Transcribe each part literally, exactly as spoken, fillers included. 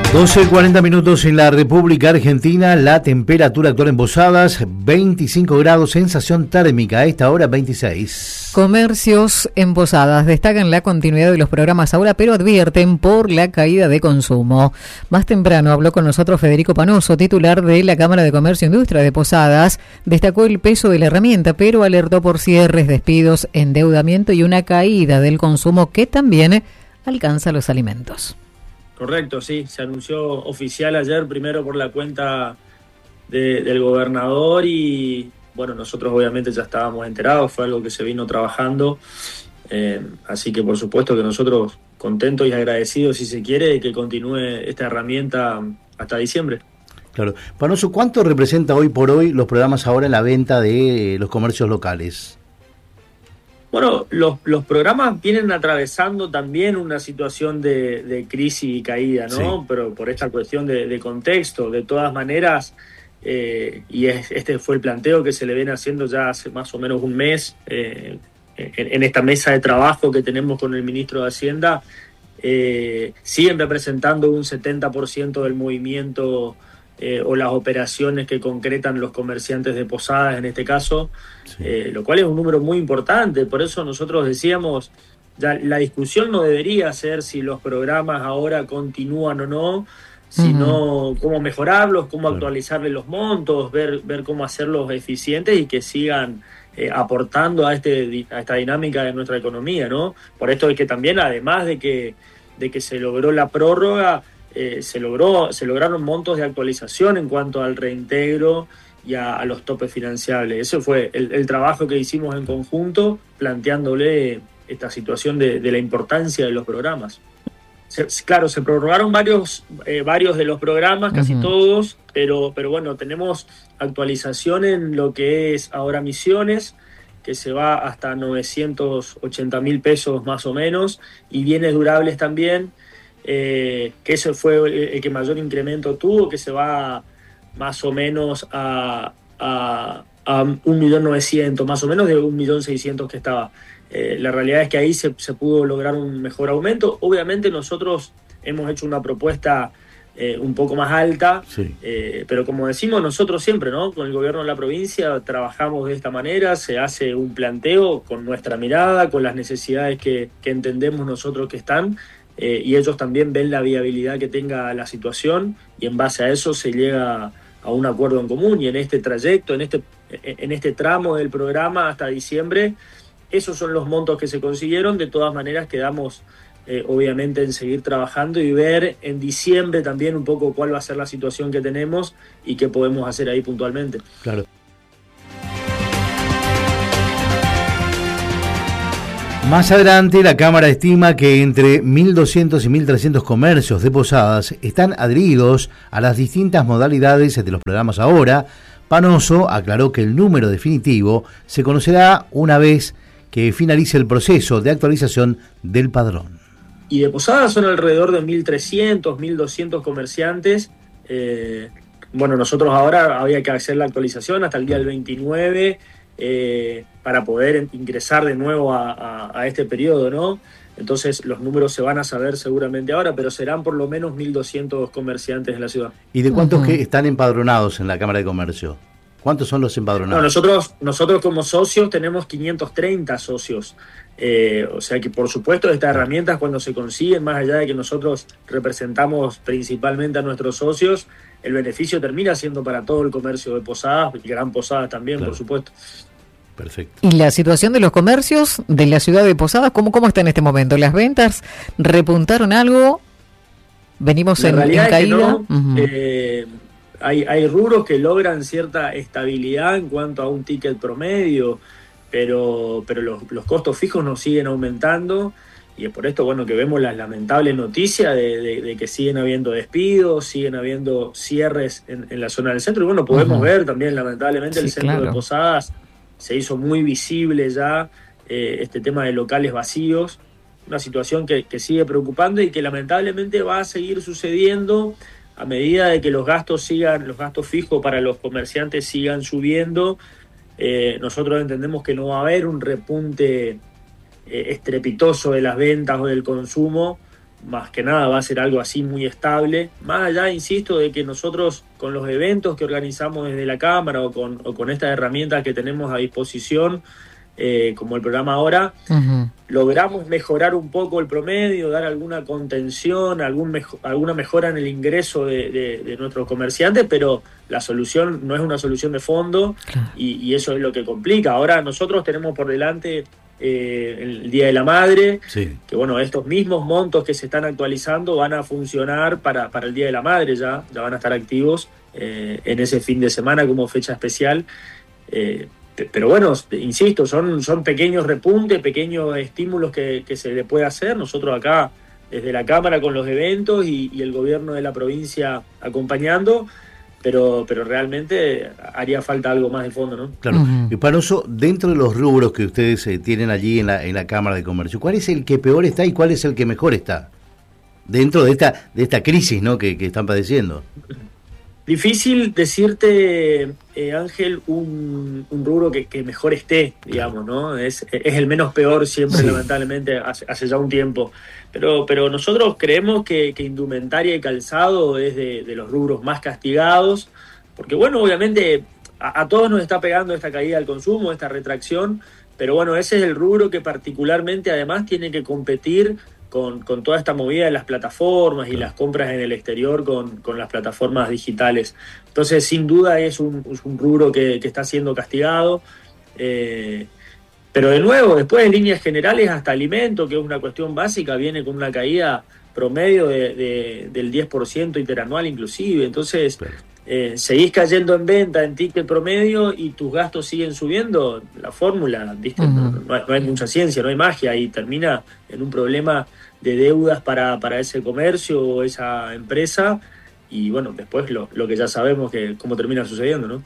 doce cuarenta minutos en la República Argentina, la temperatura actual en Posadas, veinticinco grados, sensación térmica a esta hora veintiséis. Comercios en Posadas destacan la continuidad de los programas ahora, pero advierten por la caída de consumo. Más temprano habló con nosotros Federico Panoso, titular de la Cámara de Comercio e Industria de Posadas. Destacó el peso de la herramienta, pero alertó por cierres, despidos, endeudamiento y una caída del consumo que también alcanza los alimentos. Correcto, sí, se anunció oficial ayer, primero por la cuenta de, del gobernador y, bueno, nosotros obviamente ya estábamos enterados, fue algo que se vino trabajando, eh, así que por supuesto que nosotros contentos y agradecidos, si se quiere, de que continúe esta herramienta hasta diciembre. Claro. Panoso, ¿cuánto representa hoy por hoy los programas ahora en la venta de los comercios locales? Bueno, los, los programas vienen atravesando también una situación de, de crisis y caída, ¿no? Sí. Pero por esta cuestión de, de contexto, de todas maneras, eh, y es, este fue el planteo que se le viene haciendo ya hace más o menos un mes, eh, en, en esta mesa de trabajo que tenemos con el ministro de Hacienda, eh, siguen representando un setenta por ciento del movimiento Eh, o las operaciones que concretan los comerciantes de Posadas en este caso, sí. eh, lo cual es un número muy importante. Por eso nosotros decíamos, ya la discusión no debería ser si los programas ahora continúan o no, sino uh-huh. cómo mejorarlos, cómo claro. actualizarle los montos, ver, ver cómo hacerlos eficientes y que sigan eh, aportando a, este, a esta dinámica de nuestra economía, ¿no? Por esto es que también, además de que, de que se logró la prórroga, Eh, se logró se lograron montos de actualización en cuanto al reintegro y a, a los topes financiables. Ese fue el, el trabajo que hicimos en conjunto, planteándole esta situación de, de la importancia de los programas. Se, claro, se prorrogaron varios eh, varios de los programas, casi uh-huh. todos, pero, pero bueno, tenemos actualización en lo que es ahora Misiones, que se va hasta novecientos ochenta mil pesos más o menos, y bienes durables también, Eh, que ese fue el, el que mayor incremento tuvo, que se va más o menos a, a, a un millón novecientos, más o menos de un millón seiscientos que estaba. Eh, la realidad es que ahí se, se pudo lograr un mejor aumento. Obviamente nosotros hemos hecho una propuesta eh, un poco más alta, sí. eh, pero como decimos nosotros siempre, ¿no? Con el gobierno de la provincia trabajamos de esta manera, se hace un planteo con nuestra mirada, con las necesidades que, que entendemos nosotros que están, Eh, y ellos también ven la viabilidad que tenga la situación y en base a eso se llega a un acuerdo en común. Y en este trayecto, en este, en este tramo del programa hasta diciembre, esos son los montos que se consiguieron. De todas maneras quedamos eh, obviamente en seguir trabajando y ver en diciembre también un poco cuál va a ser la situación que tenemos y qué podemos hacer ahí puntualmente. Claro. Más adelante, la Cámara estima que entre mil doscientos y mil trescientos comercios de Posadas están adheridos a las distintas modalidades de los programas ahora. Panoso aclaró que el número definitivo se conocerá una vez que finalice el proceso de actualización del padrón. Y de Posadas son alrededor de mil trescientos, mil doscientos comerciantes. Eh, bueno, nosotros ahora había que hacer la actualización hasta el día del veintinueve, Eh, para poder ingresar de nuevo a, a, a este periodo, ¿no? Entonces los números se van a saber seguramente ahora, pero serán por lo menos mil doscientos comerciantes en la ciudad. ¿Y de cuántos uh-huh. que están empadronados en la Cámara de Comercio? ¿Cuántos son los empadronados? No, nosotros, nosotros como socios tenemos quinientos treinta socios, eh, o sea que por supuesto estas herramientas cuando se consiguen, más allá de que nosotros representamos principalmente a nuestros socios, el beneficio termina siendo para todo el comercio de Posadas, y Gran Posadas también, claro. por supuesto. Perfecto. ¿Y la situación de los comercios de la ciudad de Posadas, cómo, cómo está en este momento? ¿Las ventas repuntaron algo? ¿Venimos en, en caída? No. Uh-huh. eh, hay, hay rubros que logran cierta estabilidad en cuanto a un ticket promedio, pero, pero los, los costos fijos nos siguen aumentando y es por esto bueno que vemos la lamentable noticia de, de, de que siguen habiendo despidos, siguen habiendo cierres en, en la zona del centro y bueno, podemos uh-huh. ver también lamentablemente sí, el centro claro. de Posadas se hizo muy visible ya eh, este tema de locales vacíos, una situación que, que sigue preocupando y que lamentablemente va a seguir sucediendo a medida de que los gastos sigan, los gastos fijos para los comerciantes sigan subiendo. Eh, nosotros entendemos que no va a haber un repunte eh, estrepitoso de las ventas o del consumo, más que nada va a ser algo así muy estable, más allá, insisto, de que nosotros con los eventos que organizamos desde la Cámara o con, o con estas herramientas que tenemos a disposición, eh, como el programa ahora, uh-huh. logramos mejorar un poco el promedio, dar alguna contención, algún mejo, alguna mejora en el ingreso de, de, de nuestros comerciantes, pero la solución no es una solución de fondo, claro. y, y eso es lo que complica. Ahora nosotros tenemos por delante Eh, el Día de la Madre, sí. que bueno, estos mismos montos que se están actualizando van a funcionar para, para el Día de la Madre, ya, ya van a estar activos eh, en ese fin de semana como fecha especial, eh, pero bueno, insisto, son, son pequeños repuntes, pequeños estímulos que, que se le puede hacer. Nosotros acá desde la Cámara con los eventos y, y el gobierno de la provincia acompañando, pero pero realmente haría falta algo más de fondo, ¿no? Claro. Uh-huh. Y Panoso, dentro de los rubros que ustedes eh, tienen allí en la en la Cámara de Comercio, ¿cuál es el que peor está y cuál es el que mejor está dentro de esta de esta crisis, ¿no? que, que están padeciendo? Difícil decirte, eh, Ángel, un, un rubro que, que mejor esté, digamos, ¿no? Es, es el menos peor siempre, sí. lamentablemente, hace, hace ya un tiempo. Pero, pero nosotros creemos que, que indumentaria y calzado es de, de los rubros más castigados, porque bueno, obviamente a, a todos nos está pegando esta caída del consumo, esta retracción, pero bueno, ese es el rubro que particularmente además tiene que competir con, con toda esta movida de las plataformas y las compras en el exterior con, con las plataformas digitales. Entonces, sin duda es un, es un rubro que, que está siendo castigado. Eh, pero de nuevo, después en líneas generales, hasta alimento, que es una cuestión básica, viene con una caída promedio de, de, del diez por ciento interanual inclusive. Entonces, eh, seguís cayendo en venta en ticket promedio y tus gastos siguen subiendo. La fórmula, ¿viste? Uh-huh. no, no, hay, no hay mucha ciencia, no hay magia, y termina en un problema de deudas para, para ese comercio o esa empresa, y bueno, después lo, lo que ya sabemos que cómo termina sucediendo, ¿no?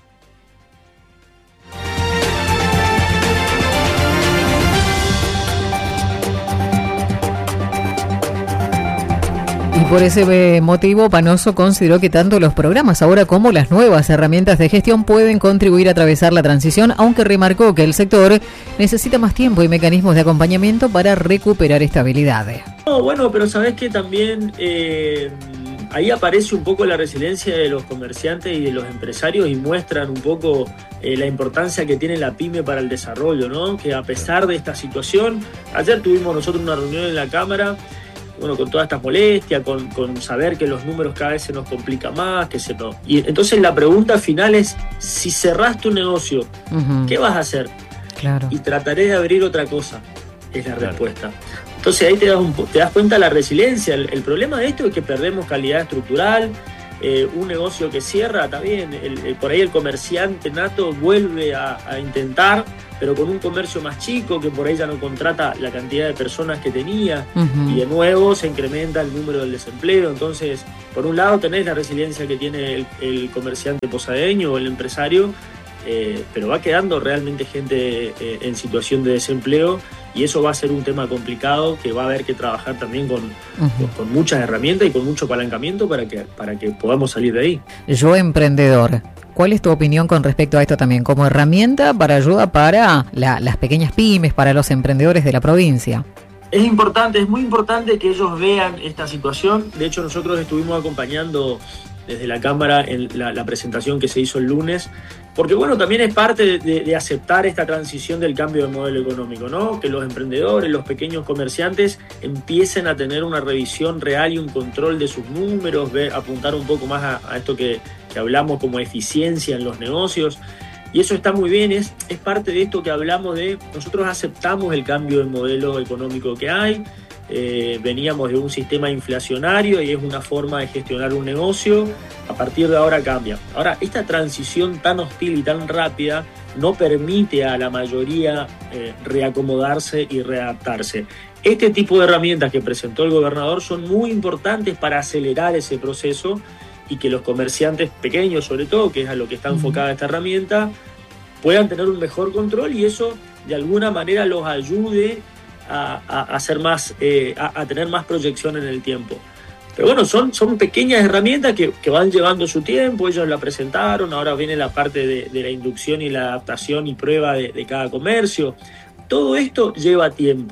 Y por ese motivo, Panoso consideró que tanto los programas ahora como las nuevas herramientas de gestión pueden contribuir a atravesar la transición, aunque remarcó que el sector necesita más tiempo y mecanismos de acompañamiento para recuperar estabilidad. No, bueno, pero sabés que también eh, ahí aparece un poco la resiliencia de los comerciantes y de los empresarios, y muestran un poco eh, la importancia que tiene la pyme para el desarrollo, ¿no? Que a pesar de esta situación, ayer tuvimos nosotros una reunión en la Cámara, bueno, con toda esta molestia, con, con saber que los números cada vez se nos complica más, que se no. Y entonces la pregunta final es, si cerrás tu negocio, uh-huh. ¿qué vas a hacer? Claro. Y trataré de abrir otra cosa, es la claro. respuesta. Entonces ahí te das, un, te das cuenta de la resiliencia. El, el problema de esto es que perdemos calidad estructural. Eh, un negocio que cierra, está bien, el, el, por ahí el comerciante nato vuelve a, a intentar, pero con un comercio más chico, que por ahí ya no contrata la cantidad de personas que tenía, uh-huh. y de nuevo se incrementa el número del desempleo. Entonces, por un lado tenés la resiliencia que tiene el, el comerciante posadeño o el empresario, eh, pero va quedando realmente gente eh, en situación de desempleo, y eso va a ser un tema complicado que va a haber que trabajar también con, uh-huh. con, con muchas herramientas y con mucho apalancamiento para que, para que podamos salir de ahí. Yo, emprendedor, ¿cuál es tu opinión con respecto a esto también? Como herramienta para ayuda para la, las pequeñas pymes, para los emprendedores de la provincia. Es importante, es muy importante que ellos vean esta situación. De hecho, nosotros estuvimos acompañando desde la Cámara en la, la presentación que se hizo el lunes, porque bueno, también es parte de, de, de aceptar esta transición del cambio de modelo económico, ¿no? Que los emprendedores, los pequeños comerciantes empiecen a tener una revisión real y un control de sus números, ver, apuntar un poco más a, a esto que, que hablamos como eficiencia en los negocios. Y eso está muy bien, es, es parte de esto que hablamos de, nosotros aceptamos el cambio de modelo económico que hay, eh, veníamos de un sistema inflacionario y es una forma de gestionar un negocio, a partir de ahora cambia. Ahora, esta transición tan hostil y tan rápida no permite a la mayoría eh, reacomodarse y readaptarse. Este tipo de herramientas que presentó el gobernador son muy importantes para acelerar ese proceso, y que los comerciantes pequeños, sobre todo, que es a lo que está enfocada esta herramienta, puedan tener un mejor control, y eso de alguna manera los ayude a, a, a, hacer más, eh, a, a tener más proyección en el tiempo. Pero bueno, son, son pequeñas herramientas que, que van llevando su tiempo, ellos la presentaron, ahora viene la parte de, de la inducción y la adaptación y prueba de, de cada comercio. Todo esto lleva tiempo,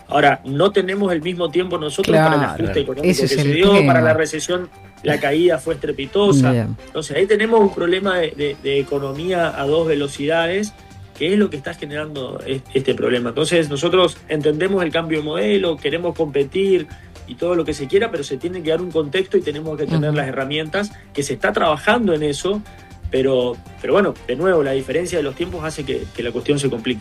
Ahora, no tenemos el mismo tiempo nosotros claro, para el ajuste económico ese que es se el dio, tema. para la recesión, la caída fue estrepitosa. Bien. Entonces ahí tenemos un problema de, de, de economía a dos velocidades, que es lo que está generando este problema. Entonces nosotros entendemos el cambio de modelo, queremos competir y todo lo que se quiera, pero se tiene que dar un contexto y tenemos que tener uh-huh. las herramientas, que se está trabajando en eso, pero, pero bueno, de nuevo, la diferencia de los tiempos hace que, que la cuestión se complique.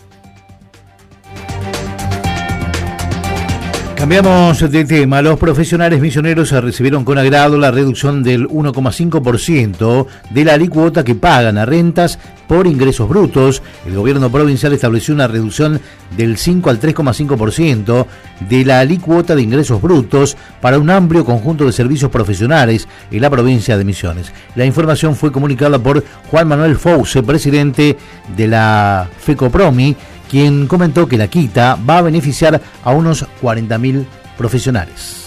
Cambiamos de tema. Los profesionales misioneros recibieron con agrado la reducción del uno coma cinco por ciento de la alícuota que pagan a rentas por ingresos brutos. El gobierno provincial estableció una reducción del cinco al tres coma cinco por ciento de la alícuota de ingresos brutos para un amplio conjunto de servicios profesionales en la provincia de Misiones. La información fue comunicada por Juan Manuel Fouce, presidente de la FECOPROMI, quien comentó que la quita va a beneficiar a unos cuarenta mil profesionales.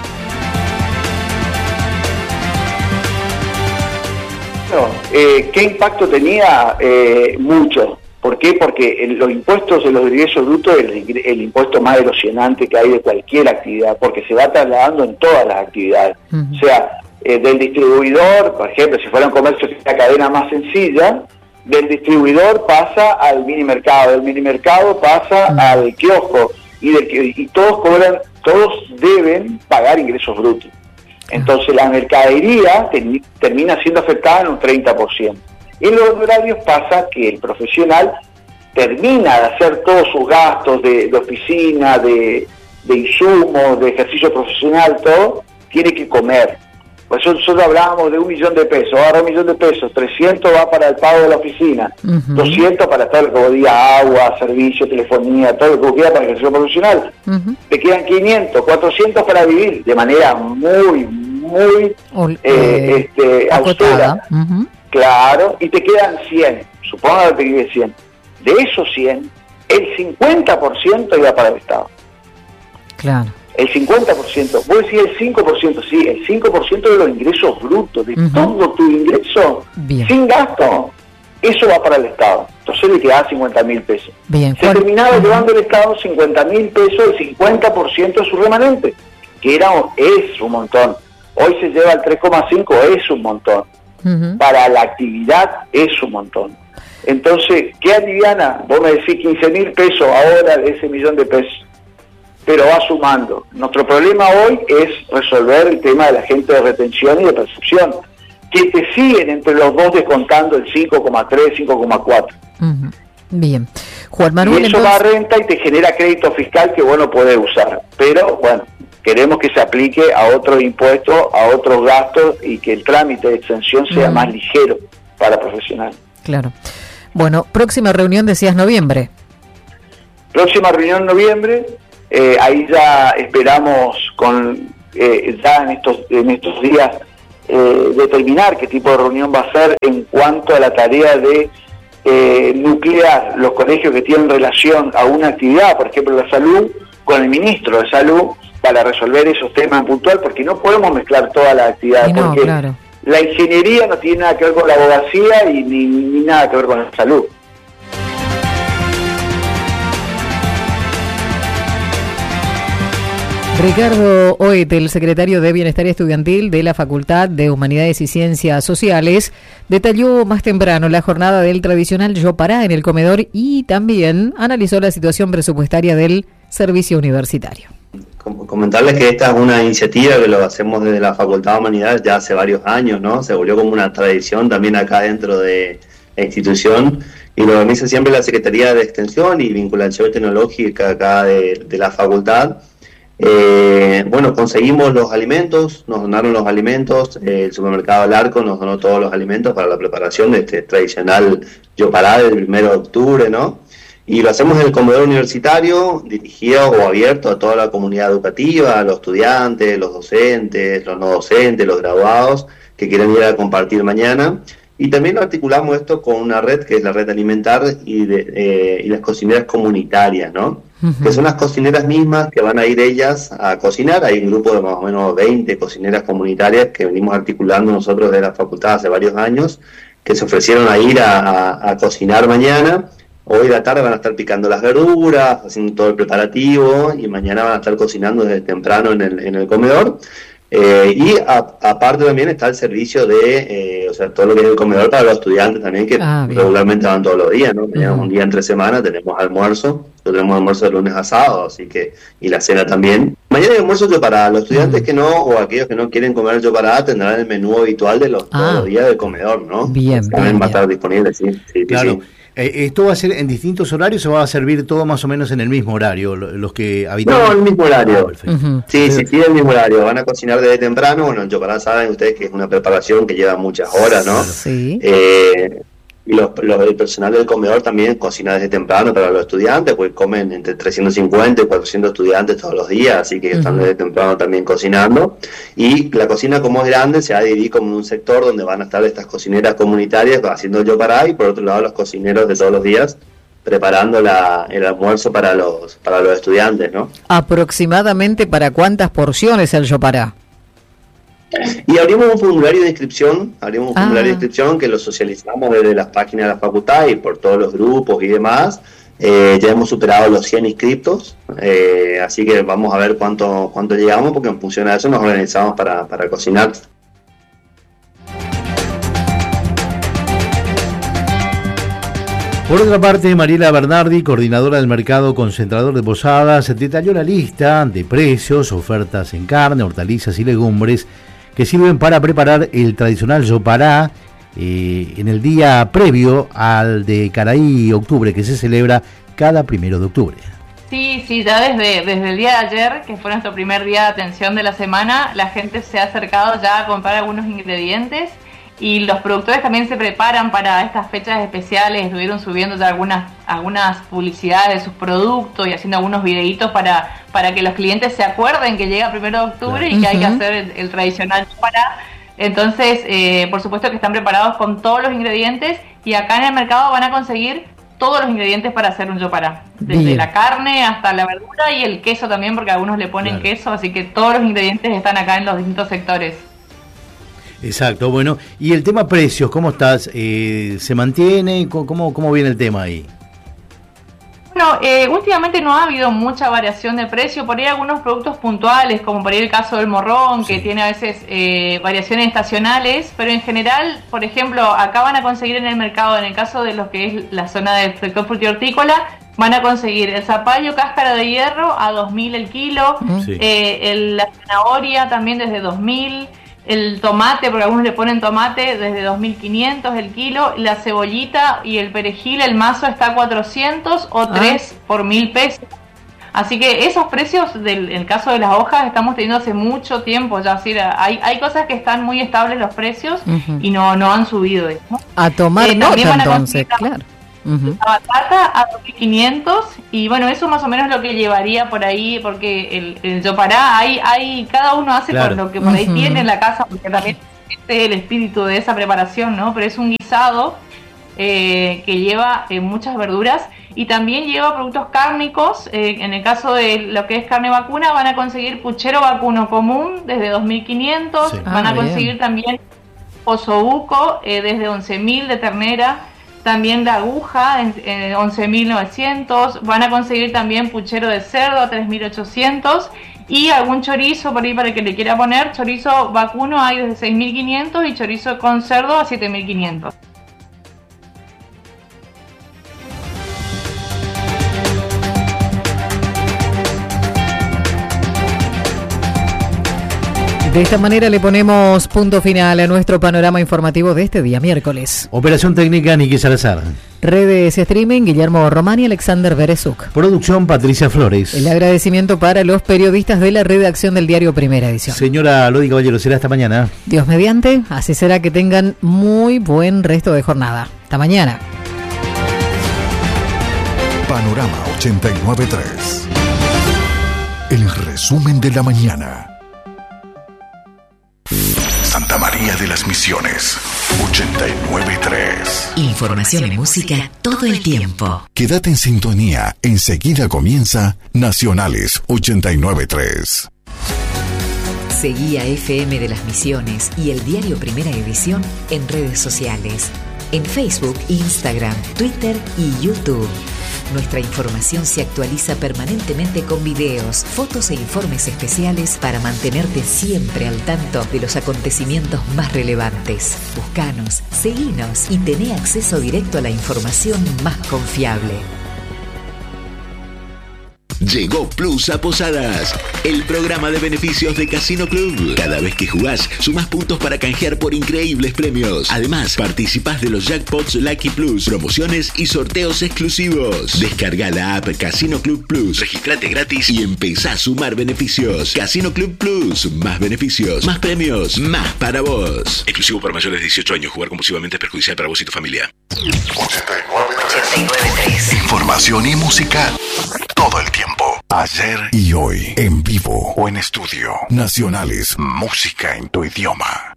No, eh, ¿qué impacto tenía? Eh, mucho. ¿Por qué? Porque los impuestos de los ingresos brutos es el, el impuesto más erosionante que hay de cualquier actividad, porque se va trasladando en todas las actividades. Uh-huh. O sea, eh, del distribuidor, por ejemplo, si fuera un comercio que es una cadena más sencilla, del distribuidor pasa al mini mercado, del mini mercado pasa uh-huh. al kiosco, y, del, y todos cobran, todos deben pagar ingresos brutos. Entonces la mercadería ten, termina siendo afectada en un treinta por ciento. En los horarios pasa que el profesional termina de hacer todos sus gastos de, de oficina, de, de insumos, de ejercicio profesional, todo, tiene que comer. Por eso nosotros hablábamos de un millón de pesos, ahora un millón de pesos, trescientos va para el pago de la oficina, uh-huh. doscientos para todo lo que diga agua, servicio, telefonía, todo lo que quieras para el ejercicio profesional. Uh-huh. Te quedan quinientos, cuatrocientos para vivir de manera muy, muy Ol- eh, eh, este, austera. Uh-huh. Claro, y te quedan cien, supongo que te quede cien. De esos cien, el cincuenta por ciento iba para el Estado. Claro. El cincuenta por ciento, vos decís el cinco por ciento, sí, el cinco por ciento de los ingresos brutos, de uh-huh. todo tu ingreso, Bien. sin gasto, eso va para el Estado. Entonces le quedaba cincuenta mil pesos. Bien. Se terminaba uh-huh. llevando el Estado cincuenta mil pesos, el cincuenta por ciento de su remanente, que era es un montón. Hoy se lleva el tres coma cinco, es un montón. Uh-huh. Para la actividad es un montón. Entonces, ¿qué aliviana? Vos me decís quince mil pesos ahora de ese millón de pesos, pero va sumando. Nuestro problema hoy es resolver el tema de la gente de retención y de percepción, que te siguen entre los dos descontando el cinco coma tres, cinco coma cuatro. Uh-huh. Bien. Juan Manuel, y eso entonces... va a renta y te genera crédito fiscal que vos no podés usar. Pero, bueno, queremos que se aplique a otros impuestos, a otros gastos y que el trámite de exención sea uh-huh. más ligero para profesionales. Claro. Bueno, próxima reunión decías noviembre. Próxima reunión en noviembre. Eh, ahí ya esperamos con eh, ya en estos en estos días eh, determinar qué tipo de reunión va a ser en cuanto a la tarea de eh, nuclear los colegios que tienen relación a una actividad, por ejemplo la salud, con el ministro de salud para resolver esos temas en puntual, porque no podemos mezclar todas las actividades, no, porque claro. la ingeniería no tiene nada que ver con la abogacía y ni, ni nada que ver con la salud. Ricardo Oete, el secretario de Bienestar Estudiantil de la Facultad de Humanidades y Ciencias Sociales, detalló más temprano la jornada del tradicional Yo Pará en el comedor y también analizó la situación presupuestaria del servicio universitario. Comentarles que esta es una iniciativa que lo hacemos desde la Facultad de Humanidades ya hace varios años, ¿no? Se volvió como una tradición también acá dentro de la institución y lo organiza siempre la Secretaría de Extensión y Vinculación Tecnológica acá de, de la facultad. Eh, bueno, conseguimos los alimentos, nos donaron los alimentos, eh, el supermercado El Arco nos donó todos los alimentos para la preparación de este tradicional Yo Pará del primero de octubre, ¿no? Y lo hacemos en el comedor universitario, dirigido o abierto a toda la comunidad educativa, a los estudiantes, los docentes, los no docentes, los graduados que quieren ir a compartir mañana. Y también articulamos esto con una red que es la red alimentar y, de, eh, y las cocineras comunitarias, ¿no? Uh-huh. Que son las cocineras mismas que van a ir ellas a cocinar. Hay un grupo de más o menos veinte cocineras comunitarias que venimos articulando nosotros de la facultad hace varios años, que se ofrecieron a ir a, a, a cocinar mañana Hoy a la tarde van a estar picando las verduras, haciendo todo el preparativo, y mañana van a estar cocinando desde temprano en el, en el comedor. Eh, y a, aparte también está el servicio de, eh, o sea, todo lo que es el comedor para los estudiantes también, que ah, regularmente van todos los días, ¿no? Mañana uh-huh. un día entre semana tenemos almuerzo, nosotros tenemos almuerzo de lunes a sábado, así que, y la cena también. Mañana hay almuerzo yo para los estudiantes uh-huh. que no, o aquellos que no quieren comer yo para, tendrán el menú habitual de los, ah. todos los días del comedor, ¿no? Bien, también bien, va a estar disponible, sí, sí, claro. sí. Eh, ¿Esto va a ser en distintos horarios o va a servir todo más o menos en el mismo horario, los que habitan? No, en el mismo horario. Ah, uh-huh. Sí, sí, sí, en el mismo horario. Van a cocinar desde temprano. Bueno, el yopará saben ustedes que es una preparación que lleva muchas horas, ¿no? Sí. Eh, y los, los, el personal del comedor también cocina desde temprano para los estudiantes, pues comen entre trescientos cincuenta y cuatrocientos estudiantes todos los días, así que uh-huh. están desde temprano también cocinando. Y la cocina, como es grande, se va a dividir como en un sector donde van a estar estas cocineras comunitarias haciendo el yopará, y por otro lado los cocineros de todos los días preparando la, el almuerzo para los para los estudiantes, ¿no? ¿Aproximadamente para cuántas porciones el yopará? Y abrimos un formulario de inscripción, abrimos un ah. formulario de inscripción que lo socializamos desde las páginas de la facultad y por todos los grupos y demás. Eh, ya hemos superado los cien inscriptos, eh, así que vamos a ver cuánto cuánto llegamos, porque en función de eso nos organizamos para, para cocinar. Por otra parte, Mariela Bernardi, coordinadora del mercado concentrador de Posadas, detalló la lista de precios, ofertas en carne, hortalizas y legumbres que sirven para preparar el tradicional yopará eh, en el día previo al de Caraí Octubre, que se celebra cada primero de octubre. Sí, sí, ya desde, desde el día de ayer, que fue nuestro primer día de atención de la semana, la gente se ha acercado ya a comprar algunos ingredientes. Y los productores también se preparan para estas fechas especiales, estuvieron subiendo ya algunas algunas publicidades de sus productos y haciendo algunos videitos para, para que los clientes se acuerden que llega primero de octubre y que uh-huh. hay que hacer el, el tradicional yopará. Entonces, eh, por supuesto que están preparados con todos los ingredientes, y acá en el mercado van a conseguir todos los ingredientes para hacer un yopará. Desde Bien. la carne hasta la verdura y el queso también, porque algunos le ponen claro. queso, así que todos los ingredientes están acá en los distintos sectores. Exacto, bueno, y el tema precios, ¿cómo estás? Eh, ¿Se mantiene? ¿Cómo, cómo viene el tema ahí? Bueno, eh, últimamente no ha habido mucha variación de precio, por ahí algunos productos puntuales, como por ahí el caso del morrón, sí. que tiene a veces eh, variaciones estacionales, pero en general, por ejemplo, acá van a conseguir en el mercado, en el caso de lo que es la zona del sector frutícola, van a conseguir el zapallo cáscara de hierro a dos mil el kilo, sí. eh, el, la zanahoria también desde dos mil, el tomate, porque algunos le ponen tomate, desde dos mil quinientos el kilo, la cebollita y el perejil, el mazo está a cuatrocientos o tres ah. por mil pesos. Así que esos precios, del, en el caso de las hojas, estamos teniendo hace mucho tiempo ya. Así, hay, hay cosas que están muy estables los precios uh-huh. y no, no han subido. ¿no? A tomar eh, nota entonces, claro. Uh-huh. La batata a dos mil quinientos, y bueno, eso más o menos lo que llevaría por ahí, porque el, el yopará, hay, hay, cada uno hace claro. con lo que por ahí uh-huh. tiene en la casa, porque también este es el espíritu de esa preparación, ¿no? Pero es un guisado eh, que lleva eh, muchas verduras y también lleva productos cárnicos. Eh, en el caso de lo que es carne vacuna, van a conseguir puchero vacuno común desde dos mil quinientos, sí. van ah, a conseguir bien. también osobuco eh, desde once mil de ternera, también de aguja en eh, once mil novecientos, van a conseguir también puchero de cerdo a tres mil ochocientos, y algún chorizo por ahí para el que le quiera poner. Chorizo vacuno hay desde seis mil quinientos y chorizo con cerdo a siete mil quinientos. De esta manera le ponemos punto final a nuestro panorama informativo de este día miércoles. Operación técnica, Niki Salazar. Redes streaming, Guillermo Román y Alexander Berezuk. Producción, Patricia Flores. El agradecimiento para los periodistas de la redacción del diario Primera Edición. Señora Lodi Caballero, será hasta mañana. Dios mediante, así será, que tengan muy buen resto de jornada. Hasta mañana. Panorama ochenta y nueve punto tres. El resumen de la mañana. Santa María de las Misiones, ochenta y nueve punto tres. Información y música todo el tiempo. Quédate en sintonía, enseguida comienza Nacionales ochenta y nueve punto tres. Seguí a F M de las Misiones y el diario Primera Edición en redes sociales. en Facebook, Instagram, Twitter y YouTube. Nuestra información se actualiza permanentemente con videos, fotos e informes especiales para mantenerte siempre al tanto de los acontecimientos más relevantes. Búscanos, seguinos y tené acceso directo a la información más confiable. Llegó Plus a Posadas, el programa de beneficios de Casino Club. Cada vez que jugás, sumás puntos para canjear por increíbles premios. Además, participás de los Jackpots Lucky Plus, promociones y sorteos exclusivos. Descarga la app Casino Club Plus, registrate gratis y empezá a sumar beneficios. Casino Club Plus, más beneficios, más premios, más para vos. Exclusivo para mayores de dieciocho años. Jugar compulsivamente es perjudicial para vos y tu familia. ochenta y nueve tres. Información y música todo el tiempo. Ayer y hoy. En vivo o en estudio. Nacionales. Música en tu idioma.